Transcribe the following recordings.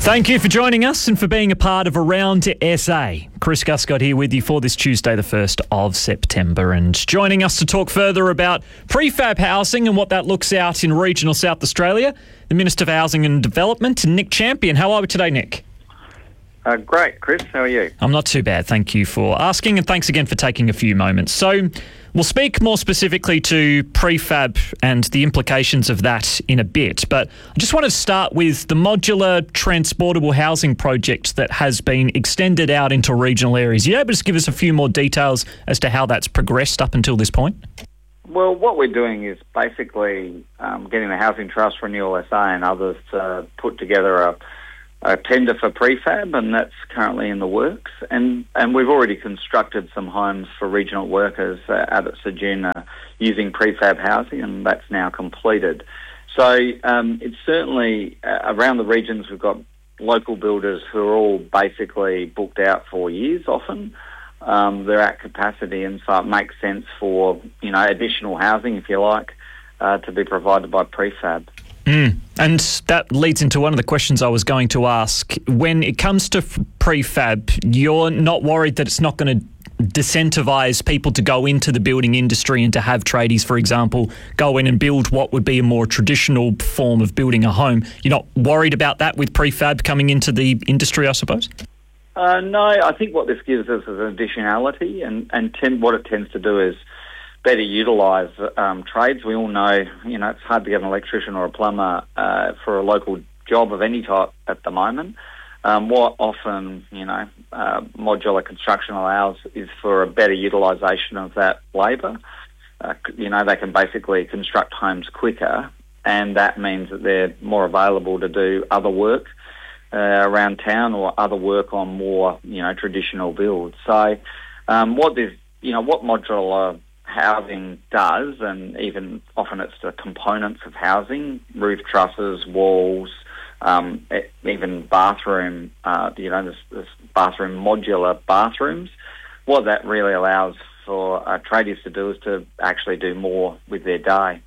Thank you for joining us and for being a part of Around SA. Chris Guscott here with you for this Tuesday, the 1st of September. And joining us to talk further about prefab housing and what that looks out in regional South Australia, the Minister for Housing and Development, Nick Champion. How are we today, Nick? Great, Chris. How are you? I'm not too bad. Thank you for asking, and thanks again for taking a few moments. So we'll speak more specifically to prefab and the implications of that in a bit, but I just want to start with the modular transportable housing project that has been extended out into regional areas. Are you able to just give us a few more details as to how that's progressed up until this point? Well, what we're doing is basically getting the Housing Trust, Renewal SA and others to put together a tender for prefab, and that's currently in the works. And we've already constructed some homes for regional workers out at Ceduna using prefab housing, and that's now completed. So it's certainly around the regions we've got local builders who are all basically booked out for years often. They're at capacity, and so it makes sense for, additional housing, if you like, to be provided by prefab. And that leads into one of the questions I was going to ask. When it comes to prefab, you're not worried that it's not going to disincentivise people to go into the building industry and to have tradies, for example, go in and build what would be a more traditional form of building a home. You're not worried about that with prefab coming into the industry, I suppose? No, I think what this gives us is an additionality, and what it tends to do is better utilise trades. We all know, it's hard to get an electrician or a plumber for a local job of any type at the moment. What often, modular construction allows is for a better utilisation of that labour. They can basically construct homes quicker, and that means that they're more available to do other work around town or other work on more, traditional builds. So what modular housing does, and even often it's the components of housing, roof trusses, walls, even bathroom, this bathroom, modular bathrooms. What that really allows for tradies to do is to actually do more with their day.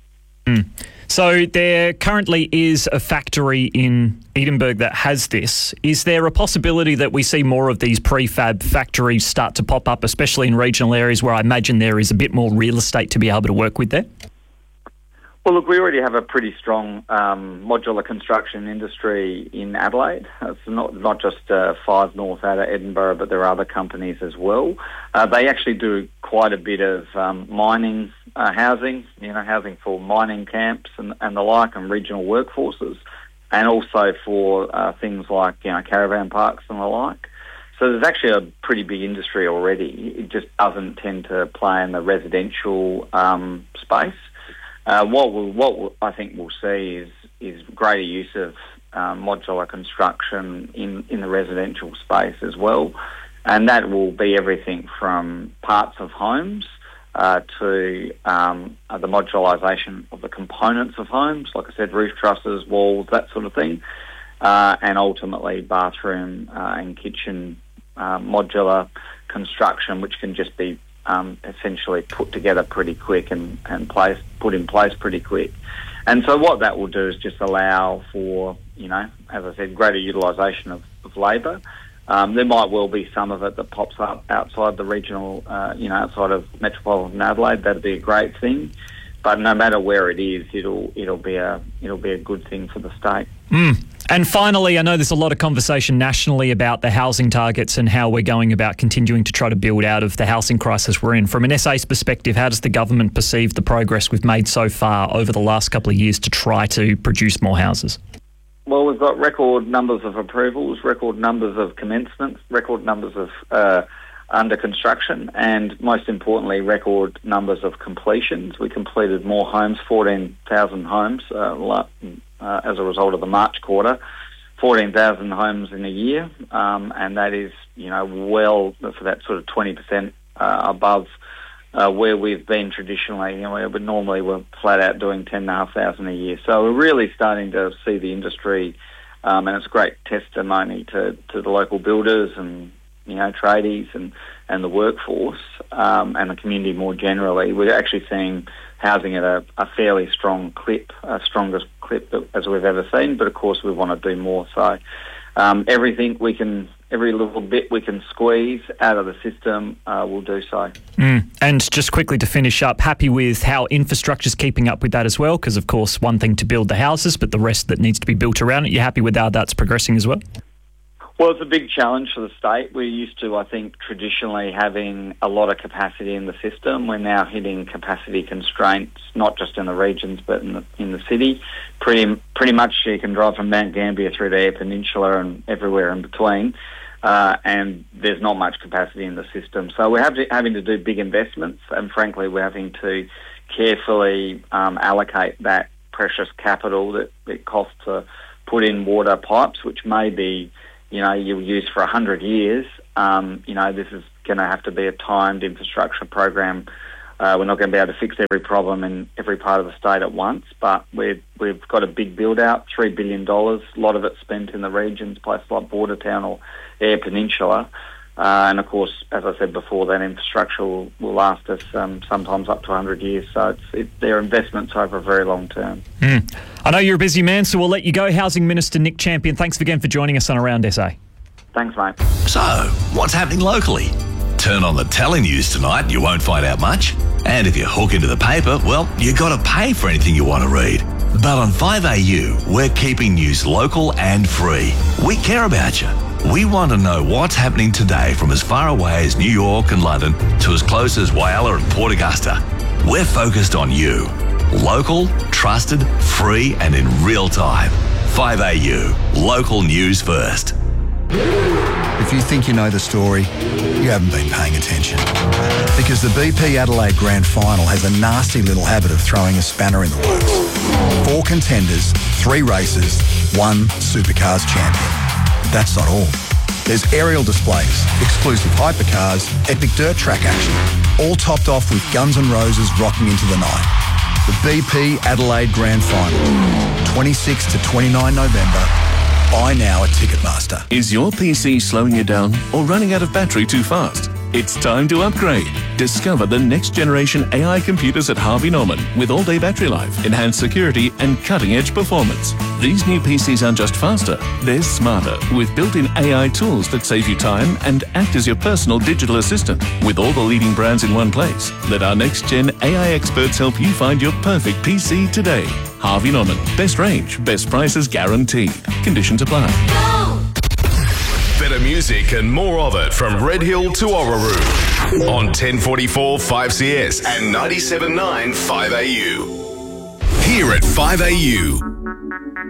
So there currently is a factory in Edinburgh that has this. Is there a possibility that we see more of these prefab factories start to pop up, especially in regional areas where I imagine there is a bit more real estate to be able to work with there? Well, look, we already have a pretty strong modular construction industry in Adelaide. It's not just Five North out of Edinburgh, but there are other companies as well. They actually do quite a bit of mining housing, housing for mining camps and the like, and regional workforces, and also for things like, caravan parks and the like. So there's actually a pretty big industry already. It just doesn't tend to play in the residential space. What I think we'll see is greater use of modular construction in the residential space as well, and that will be everything from parts of homes to the modularisation of the components of homes, like I said, roof trusses, walls, that sort of thing, and ultimately bathroom and kitchen modular construction, which can just be essentially put together pretty quick and put in place pretty quick. And so what that will do is just allow for, as I said, greater utilisation of labour. There might well be some of it that pops up outside the regional, outside of metropolitan Adelaide. That'd be a great thing. But no matter where it is, it'll be a good thing for the state. And finally, I know there's a lot of conversation nationally about the housing targets and how we're going about continuing to try to build out of the housing crisis we're in. From an SA's perspective, how does the government perceive the progress we've made so far over the last couple of years to try to produce more houses? Well, we've got record numbers of approvals, record numbers of commencements, record numbers of under construction, and most importantly, record numbers of completions. We completed more homes, 14,000 homes as a result of the March quarter, 14,000 homes in a year, and that is, well for that sort of 20% above where we've been traditionally. But normally we're flat out doing 10,500 a year. So we're really starting to see the industry, and it's a great testimony to the local builders and tradies and the workforce and the community more generally. We're actually seeing housing at a fairly strong clip, strongest clip as we've ever seen, but of course we want to do more. So every little bit we can squeeze out of the system, we'll do so. And just quickly to finish up, happy with how infrastructure's keeping up with that as well? Because, of course, one thing to build the houses, but the rest that needs to be built around it, you're happy with how that's progressing as well? Well, it's a big challenge for the state. We're used to, I think, traditionally having a lot of capacity in the system. We're now hitting capacity constraints, not just in the regions, but in the city. Pretty much you can drive from Mount Gambier through to Eyre Peninsula and everywhere in between, and there's not much capacity in the system. So we're having to do big investments, and frankly, we're having to carefully allocate that precious capital that it costs to put in water pipes, which may be, you'll use for 100 years. This is going to have to be a timed infrastructure program. We're not going to be able to fix every problem in every part of the state at once, but we've got a big build-out, $3 billion, a lot of it spent in the regions, places like Bordertown or Eyre Peninsula. And, of course, as I said before, that infrastructure will last us sometimes up to 100 years. So they're investments over a very long term. I know you're a busy man, so we'll let you go. Housing Minister Nick Champion, thanks again for joining us on Around SA. Thanks, mate. So, what's happening locally? Turn on the telenews tonight, you won't find out much. And if you hook into the paper, well, you got to pay for anything you want to read. But on 5AU, we're keeping news local and free. We care about you. We want to know what's happening today from as far away as New York and London to as close as Whyalla and Port Augusta. We're focused on you. Local, trusted, free and in real time. 5AU, local news first. If you think you know the story, you haven't been paying attention. Because the BP Adelaide Grand Final has a nasty little habit of throwing a spanner in the works. 4 contenders, 3 races, 1 Supercars champion. That's not all. There's aerial displays, exclusive hypercars, epic dirt track action, all topped off with Guns N' Roses rocking into the night. The BP Adelaide Grand Final, 26 to 29 November. Buy now at Ticketmaster. Is your PC slowing you down or running out of battery too fast? It's time to upgrade. Discover the next generation AI computers at Harvey Norman with all-day battery life, enhanced security and cutting-edge performance. These new PCs aren't just faster, they're smarter with built-in AI tools that save you time and act as your personal digital assistant. With all the leading brands in one place, let our next-gen AI experts help you find your perfect PC today. Harvey Norman. Best range, best prices guaranteed. Conditions apply. Better music and more of it from Red Hill to Orroroo on 1044 5CS and 97.9 5AU. Here at 5AU.